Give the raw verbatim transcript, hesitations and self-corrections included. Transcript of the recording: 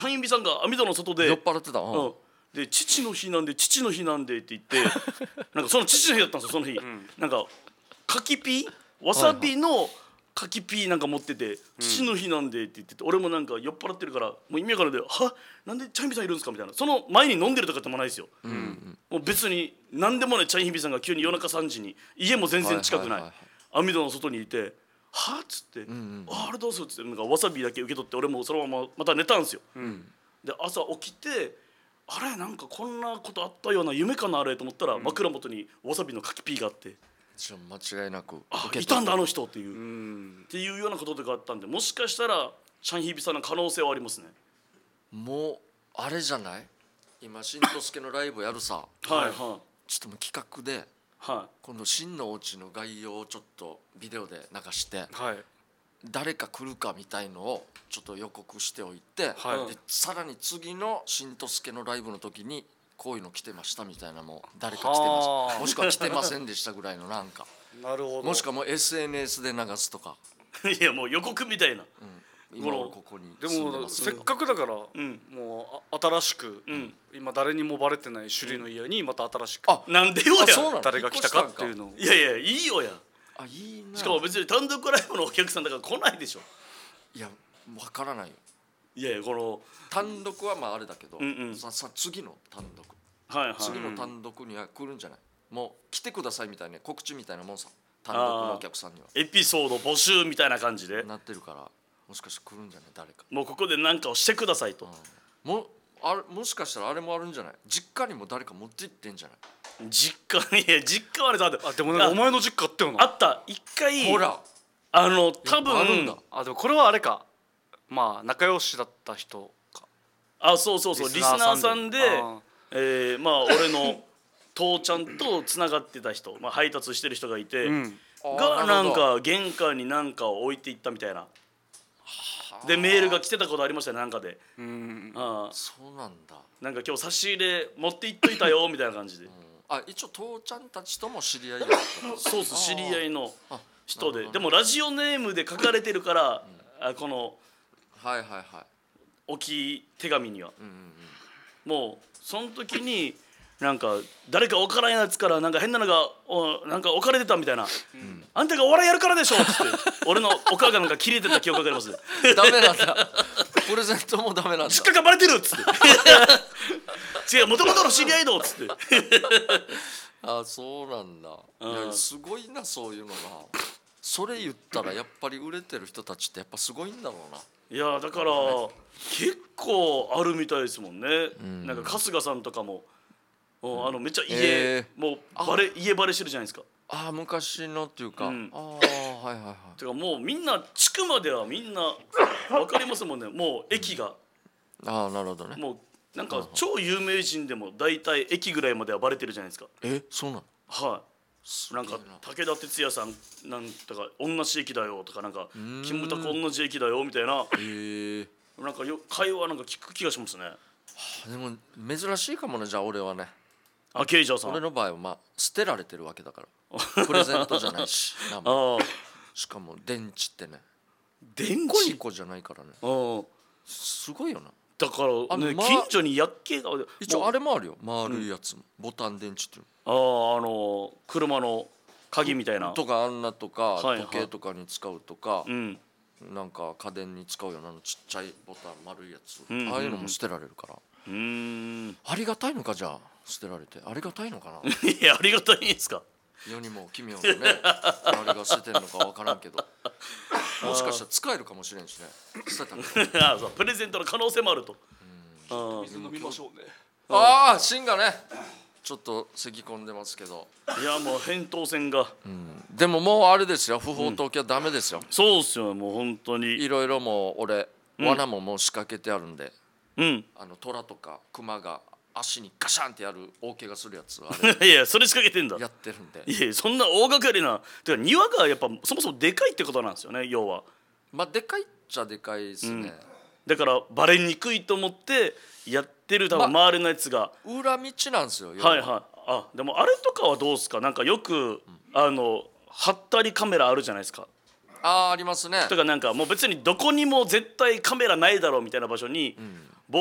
社員さんが網戸の外で酔っ払ってた、 うん、で父の日なんで父の日なんでって言ってなんかその父の日だったんですよその日、うん、なんか柿ピーわさびの柿ピーなんか持ってて、父の日なんでって言ってて、俺もなんか酔っ払ってるからもう意味わからんで、はなんでチャインビさんいるんですかみたいな、その前に飲んでるとかでもないですよ、うん、もう別に何でもないチャインビさんが急に夜中さんじに家も全然近くない網戸の外にいて、はっつって、うんうん、あ, あれどうするっつってなんかわさびだけ受け取って、俺もそのまままた寝たんですよ、うん、で朝起きてあれなんかこんなことあったような夢かなあれと思ったら、うん、枕元にわさびの柿ピーがあって、 間違いなくあいたんだあの人っていう、うん、っていうようなことがあったんで、もしかしたらシャンヒビさんの可能性はありますね。 もうあれじゃない、今しんとすけのライブやるさはいはい、ちょっともう企画で、はい、今度真のお家の概要をちょっとビデオで流して、はい、誰か来るかみたいのをちょっと予告しておいて、はい、でさらに次のしんとすけのライブの時にこういうの来てましたみたいな、もう誰か来てましたもしくは来てませんでしたぐらいのなんかなるほど、 もしくはもう エスエヌエス で流すとかいやもう予告みたいな、 うん、今ここにでもせっかくだから、うん、もう新しく、うん、今誰にもバレてない種類の家にまた新しく、 あなんでよや誰が来たかっていうのを、 いやいやいいよや、 あいいな、 しかも別に単独ライブのお客さんだから来ないでしょ。 いや分からないよ、 いやいやこの単独はまああれだけど、うんうん、ささ次の単独、はいはい、次の単独には来るんじゃない、もう来てくださいみたいな告知みたいなもんさ、単独のお客さんにはエピソード募集みたいな感じでなってるから、もしかして来るんじゃない誰か、 もうここで何かをしてくださいと、 うん、もあれもしかしたらあれもあるんじゃない、実家にも誰か持って行ってんじゃない、 実家に、いや実家はね、 あでもねお前の実家あったよな、 あった一回、 ほらあの多分あるんだ、あでもこれはあれか、まあ仲良しだった人か、 あそうそうそうリスナーさんで、えー、まあ俺の父ちゃんとつながってた人、まあ、配達してる人がいて、うん、がなんか玄関に何かを置いていったみたいなでメールが来てたことありましたね、なんかで、うん、 あそうなんだ、 なんか今日差し入れ持って行っといたよみたいな感じで、うん、 あ一応父ちゃんたちとも知り合いだそうそう知り合いの人で、でもラジオネームで書かれてるから、うん、あこのはいはいはい置き手紙には、うんうんうん、もうその時になんか誰か分からんやつからなんか変なのがおなんか置かれてたみたいな、うん、あんたがお笑いやるからでしょっつって俺のお母がなんか切れてた記憶がありますダメなんだプレゼントもダメなんだ、 実家がバレてるっつって違うもともとの知り合いだっつってあそうなんだ、いやすごいなそういうのが、それ言ったらやっぱり売れてる人たちってやっぱすごいんだろうな、 いやだから、ね、結構あるみたいですもんね、うん、なんか春日さんとかもあのめっちゃ家、えー、もうバレ家バレしてるじゃないですか、 ああ昔のっていうか、うん、ああはいはいはい、 てかもうみんな地区まではみんな分かりますもんねもう駅が、 うん、ああなるほどね、 もうなんか超有名人でも大体駅ぐらいまではバレてるじゃないですか、 えそうなの、 はい、なんか武田鉄矢さんなんとか同じ駅だよとかなんかキムタク同じ駅だよみたいな、へなんかよ会話なんか聞く気がしますね、はあ、でも珍しいかもね、じゃあ俺はね、 あケイジャーさん、 俺の場合はまあ捨てられてるわけだからプレゼントじゃないしあしかも電池ってね電池ニコじゃないからね、あすごいよな、 だからね、ま、近所に薬系が一応あれもあるよ、丸いやつも、うん、ボタン電池っていうの、あああの車の鍵みたいなとかあんなとか、はいはい、時計とかに使うとか、うん、なんか家電に使うようなちっちゃいボタン丸いやつ、うんうんうん、ああいうのも捨てられるから、うーんありがたいのか、じゃあ捨てられてありがたいのかないやありがたいんですか、 世にも奇妙なねあれが捨ててんのか分からんけどもしかしたら使えるかもしれんしね、捨てたらあそうプレゼントの可能性もあると、 うん、水飲みましょうね、 ああ芯がねちょっと咳込んでますけど、 いやもう扁桃腺が、 うん、でももうあれですよ、不法投棄はダメですよ、うん、 そうっすよ、もう本当にいろいろもう俺、うん、罠ももう仕掛けてあるんで、うん、あの虎とか熊が足にガシャンってやる大怪我するやつあれいやそれ仕掛けてんだ、 やってるんで、 いやそんな大掛かりな、てか庭がやっぱそもそもでかいってことなんですよね、要は、 まあでかいっちゃでかいですね、うん、だからバレにくいと思ってやってる多分周りのやつが、 ま、裏道なんですよ、 はいはい、あでもあれとかはどうですか、なんかよく、うん、あのハったりカメラあるじゃないですか、 あーありますね、 だからなんかもう別にどこにも絶対カメラないだろうみたいな場所に、うん、